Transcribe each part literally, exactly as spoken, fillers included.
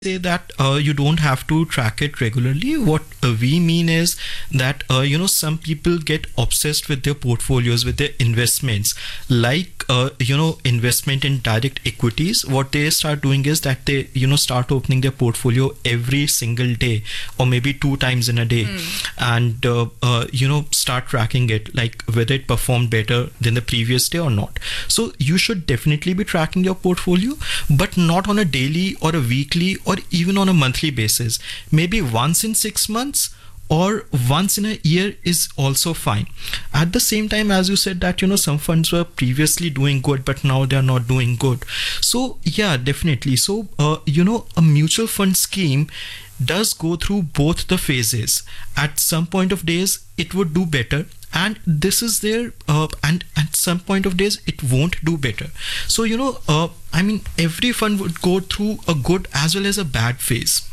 say that uh, you don't have to track it regularly. What uh, we mean is that uh, you know some people get obsessed with their portfolios, with their investments, like uh, you know investment in direct equities. What they start doing is that they you know start opening their portfolio every single day or maybe two times in a day, mm. and uh, uh, you know start tracking it, like whether it performed better than the previous day or not. So you should definitely be tracking your portfolio, but not on a daily or a weekly or even on a monthly basis. Maybe once in six months or once in a year is also fine. At the same time, as you said that you know some funds were previously doing good but now they are not doing good, so yeah, definitely. So uh, you know a mutual fund scheme does go through both the phases. At some point of days it would do better, and this is there uh, and at some point of days it won't do better. So you know uh, I mean every fund would go through a good as well as a bad phase.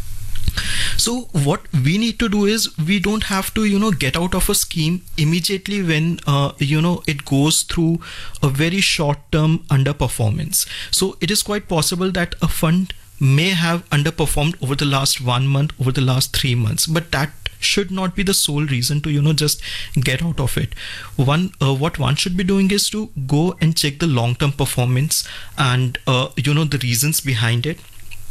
So what we need to do is we don't have to you know get out of a scheme immediately when uh, you know it goes through a very short term underperformance. So it is quite possible that a fund may have underperformed over the last one month, over the last three months, but that should not be the sole reason to you know just get out of it. One uh, what one should be doing is to go and check the long-term performance and uh, you know the reasons behind it.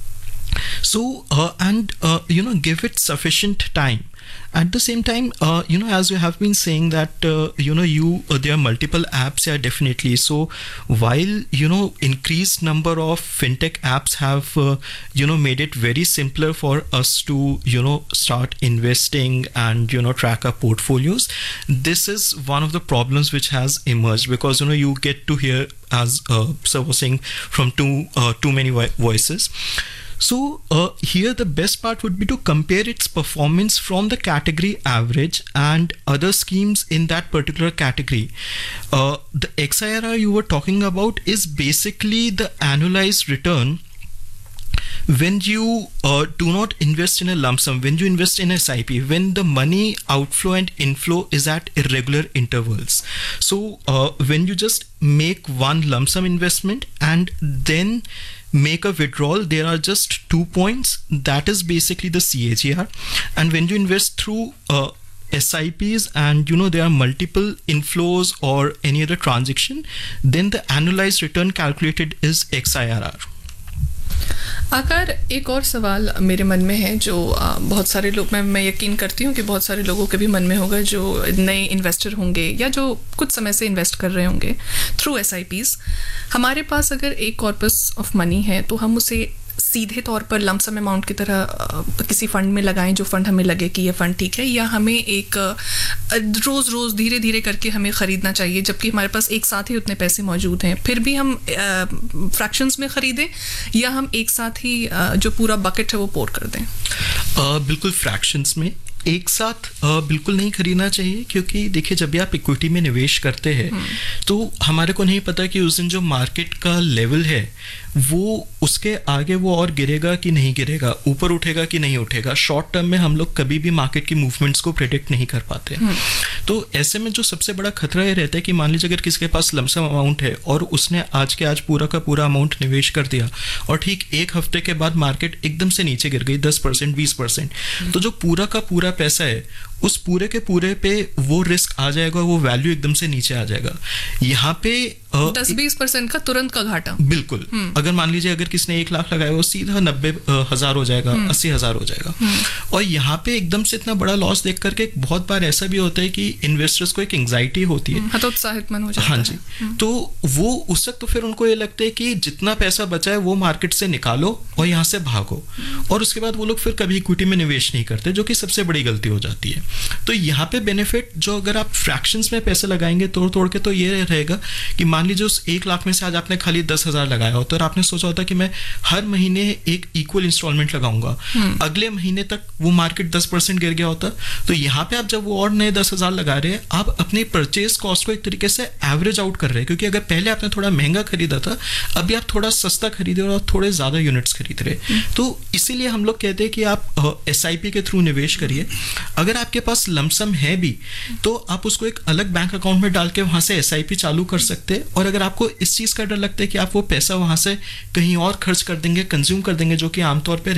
So uh, and uh, you know give it sufficient time. At the same time, uh, you know, as you have been saying that, uh, you know, you uh, there are multiple apps here, definitely. So while, you know, increased number of fintech apps have, uh, you know, made it very simpler for us to, you know, start investing and, you know, track our portfolios, this is one of the problems which has emerged because, you know, you get to hear, as uh, Sir was saying, from too, uh, too many vo- voices. So uh, here the best part would be to compare its performance from the category average and other schemes in that particular category. Uh, the X I R R you were talking about is basically the annualized return when you uh, do not invest in a lump sum, when you invest in S I P, when the money outflow and inflow is at irregular intervals. So uh, when you just make one lump sum investment and then make a withdrawal, there are just two points. That is basically the C A G R. And when you invest through uh, S I Ps and you know there are multiple inflows or any other transaction, then the annualized return calculated is X I R R. आकार एक और सवाल मेरे मन में है जो आ, बहुत सारे लोग मैं मैं यकीन करती हूँ कि बहुत सारे लोगों के भी मन में होगा जो नए इन्वेस्टर होंगे या जो कुछ समय से इन्वेस्ट कर रहे होंगे थ्रू एस आई पीज़. हमारे पास अगर एक कॉर्पस ऑफ मनी है तो हम उसे सीधे तौर पर लमसम अमाउंट की तरह किसी फंड में लगाएं जो फंड हमें लगे कि ये फंड ठीक है, या हमें एक रोज़ रोज़ धीरे धीरे करके हमें ख़रीदना चाहिए जबकि हमारे पास एक साथ ही उतने पैसे मौजूद हैं, फिर भी हम फ्रैक्शंस में ख़रीदें या हम एक साथ ही जो पूरा बकेट है वो पोर कर दें? uh, बिल्कुल फ्रैक्शंस में एक साथ uh, बिल्कुल नहीं खरीदना चाहिए, क्योंकि देखिए जब भी आप इक्विटी में निवेश करते हैं तो हमारे को नहीं पता कि उस दिन जो मार्केट का लेवल है वो उसके आगे वो और गिरेगा कि नहीं गिरेगा, ऊपर उठेगा कि नहीं उठेगा. शॉर्ट टर्म में हम लोग कभी भी मार्केट की मूवमेंट्स को प्रेडिक्ट नहीं कर पाते. तो ऐसे में जो सबसे बड़ा खतरा ये रहता है कि मान लीजिए अगर किसी के पास लमसम अमाउंट है और उसने आज के आज पूरा का पूरा अमाउंट निवेश कर दिया और ठीक एक हफ्ते के बाद मार्केट एकदम से नीचे गिर गई दस परसेंट बीस परसेंट, तो जो पूरा का पूरा पैसा है उस पूरे के पूरे पे वो रिस्क आ जाएगा, वो वैल्यू एकदम से नीचे आ जाएगा. यहाँ पे दस बीस परसेंट का तुरंत का घाटा. बिल्कुल. अगर मान लीजिए अगर किसने एक लाख लगाया वो सीधा नब्बे हजार हो जाएगा, अस्सी हजार हो जाएगा. और यहाँ पे एकदम से इतना बड़ा लॉस देख करके बहुत बार ऐसा भी होता है कि इन्वेस्टर्स को एक एंग्जाइटी होती है, हतोत्साहित मन हो जाता है. हाँ जी. तो वो उस वक्त तो फिर उनको ये लगता है कि जितना पैसा बचा है वो मार्केट से निकालो और यहाँ से भागो, और उसके बाद वो लोग फिर कभी इक्विटी में निवेश नहीं करते, जो कि सबसे बड़ी गलती हो जाती है. तो यहाँ पे बेनिफिट जो अगर आप फ्रैक्शंस में पैसे लगाएंगे तोड़ तोड़ के, तो ये रहेगा कि मान लीजिए उस एक लाख में से आज आपने खाली दस हजार लगाया होता और आपने सोचा होता कि मैं हर महीने एक इक्वल इंस्टॉलमेंट लगाऊंगा, अगले महीने तक वो मार्केट दस परसेंट गिर गया होता. तो यहाँ पे आप जब वो और नए दस हजार लगा रहे हैं, आप अपनी परचेज कॉस्ट को एक तरीके से एवरेज आउट कर रहे हैं, क्योंकि अगर पहले आपने थोड़ा महंगा खरीदा था, अभी आप थोड़ा सस्ता खरीदे और थोड़े ज्यादा यूनिट्स खरीद रहे. तो इसीलिए हम लोग कहते हैं कि आप एस आई पी के थ्रू निवेश करिए. अगर आपके पास लमसम है भी तो आप उसको एक अलग बैंक अकाउंट में डाल के वहां से एस आई पी चालू कर सकते हैं. और अगर आपको इस चीज का डर लगता है कि आप वो पैसा वहां से कहीं और खर्च कर देंगे, कंज्यूम कर देंगे, जो कि आमतौर पे